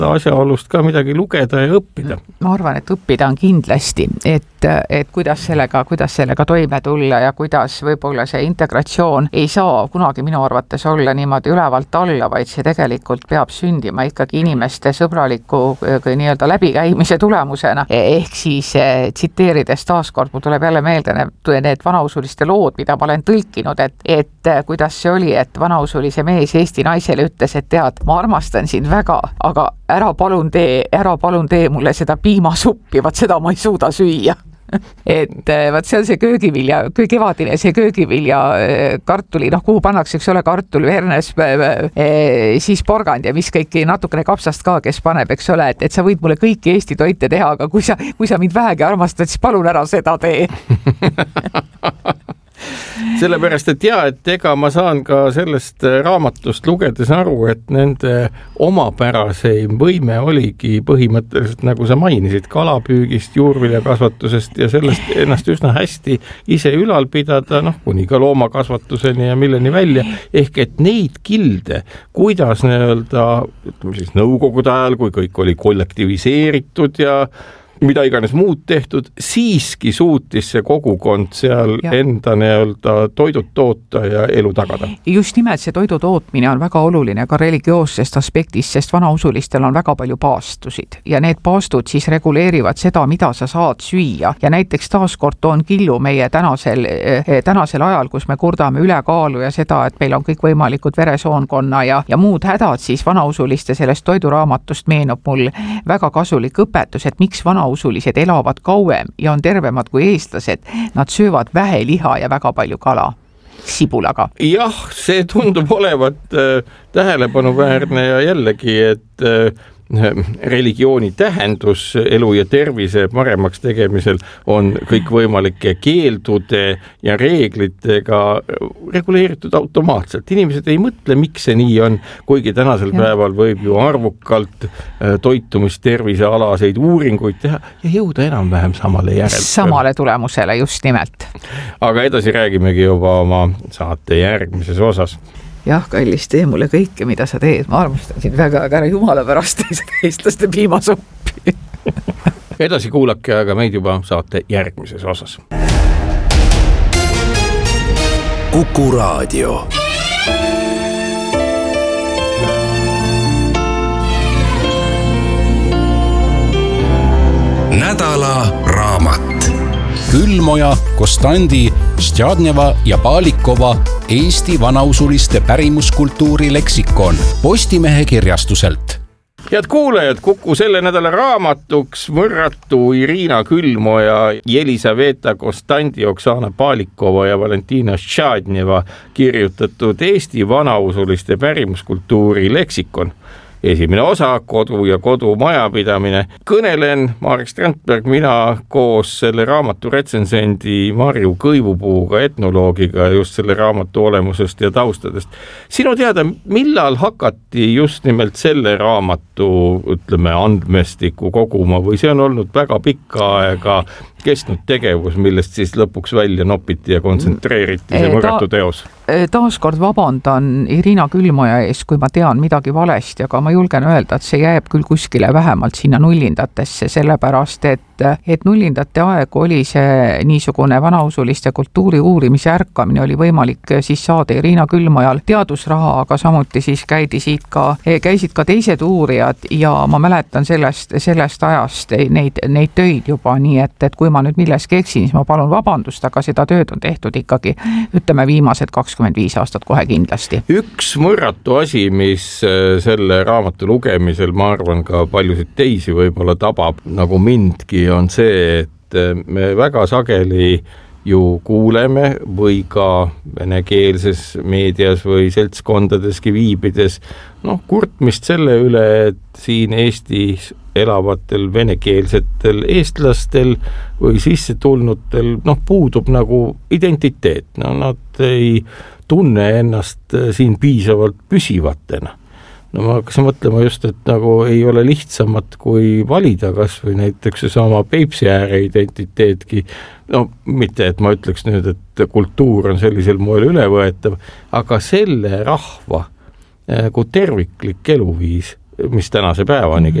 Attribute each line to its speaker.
Speaker 1: asjaolust ka midagi lugeda ja õppida.
Speaker 2: Ma arvan, et õppida on kindlasti, et kuidas sellega toime tulla ja kuidas võib-olla see integratsioon ei saa kunagi minu arvates olla niimoodi ülevalt alla, vaid see tegelikult peab sündima ikkagi inimeste sõbraliku nii-öelda läbikäimise tulemusena. Ehk siis tsiteerides taaskord, mul tuleb jälle meelde need vanausuliste lood, mida ma olen tõlkinud, et kuidas see oli, et vanausulise mees Eesti naisele ütles, et tead, ma armastan sind väga, aga ära palun tee mulle seda piimasuppi, vaat seda ma ei suuda süüa. Et vaat see on see köögivilja, kevadine see köögivilja kartuli, kuhu pannakse, eks ole, kartul, vernes, siis porgand ja mis kõiki natukene kapsast ka, kes paneb, eks ole, et sa võid mulle kõiki Eesti toite teha, aga kui sa mind vähegi armastad, siis palun ära seda tee.
Speaker 1: Sellepärast, et ega ma saan ka sellest raamatust lugedes aru, et nende omapäraseim võime oligi põhimõtteliselt, nagu sa mainisid, kalapüügist, juurviljakasvatusest ja sellest ennast üsna hästi ise ülal pidada, kuni ka loomakasvatuseni ja milleni välja, ehk et neid kilde, kuidas ütleme siis nõukogude ajal, kui kõik oli kollektiviseeritud ja mida iganes muud tehtud, siiski suutis see kogukond seal enda toidud toota ja elu tagada.
Speaker 2: Just nimelt see toidu tootmine on väga oluline ka religioossest aspektist, sest vanausulistel on väga palju paastusid ja need paastud siis reguleerivad seda, mida sa saad süüa ja näiteks taaskord on killu meie tänasel ajal, kus me kurdame ülekaalu ja seda, et meil on kõik võimalikud veresoonkonna ja muud hädad, siis vanausuliste sellest toiduraamatust meenub mul väga kasulik õpetus, et miks vanausulised elavad kauem ja on tervemad kui eestlased, nad söövad vähe liha ja väga palju kala sibulaga.
Speaker 1: Jah, see tundub olevat tähelepanuväärne ja jällegi, et religiooni tähendus elu ja tervise paremaks tegemisel on kõikvõimalike keeldude ja reeglitega reguleeritud automaatselt. Inimesed ei mõtle, miks see nii on, kuigi tänasel päeval võib ju arvukalt toitumistervisealaseid uuringuid teha ja jõuda enam-vähem samale
Speaker 2: tulemusele, just nimelt. Aga
Speaker 1: edasi räägimegi juba oma saate järgmises osas.
Speaker 2: Jah, kallis, tee mulle kõike, mida sa teed. Ma armastan sind väga, aga ära jumala pärast eestlaste piimasuppi.
Speaker 1: Edasi kuulake aga meid juba saate järgmises osas.
Speaker 3: Kuku Raadio. Nädala raamat. Külmoja, Kostandi, Stjadneva ja Palikova Eesti vanausuliste pärimuskultuuri leksikon Postimehe kirjastuselt.
Speaker 1: Head kuulajad, Kuku selle nädala raamatuks võrratu Irina Külmoja, Jelisaveta Kostandi, Oksana Palikova ja Valentina Stjadneva kirjutatud Eesti vanausuliste pärimuskultuuri leksikon. Esimene osa, kodu ja kodumajapidamine. Kõnelen Marek Strandberg, mina koos selle raamatu retsensendi Marju Kõivupuuga, etnoloogiga just selle raamatu olemusest ja taustadest. Sinu teada, millal hakati just nimelt selle raamatu, andmestiku koguma või see on olnud väga pikka aega kestnud tegevus, millest siis lõpuks välja nopiti ja kontsentreeriti see võrratu teos?
Speaker 2: Taaskord vabandan Irina Külmoja ees, kui ma tean midagi valesti, aga ma julgen öelda, et see jääb küll kuskile vähemalt sinna nullindatesse, sellepärast et nullindate aeg oli see niisugune vanausuliste kultuuri uurimise ärkamine, oli võimalik siis saada Irina Külmojal teadusraha, aga samuti siis käisid ka teised uurijad ja ma mäletan sellest ajast neid töid juba, nii et kui ma nüüd milleski eksin, siis ma palun vabandust, aga seda tööd on tehtud ikkagi, viimased 25 aastat kohe kindlasti.
Speaker 1: Üks mõrratu asi, mis selle raamatu lugemisel, ma arvan, ka paljusid teisi võib-olla tabab, nagu mindki, on see, et me väga sageli ju kuuleme või ka venekeelses meedias või seltskondades viibides kurtmist selle üle, et siin Eestis elavatel venekeelsetel eestlastel või sissetulnutel puudub nagu identiteet. Nad ei tunne ennast siin piisavalt püsivatena. Ma hakkasin mõtlema just, et nagu ei ole lihtsamat kui valida kas või näiteks seesama Peipsi ääre identiteetki. Mitte, et ma ütleks nüüd, et kultuur on sellisel moel ülevõetav, aga selle rahva kui terviklik eluviis mis tänase päevani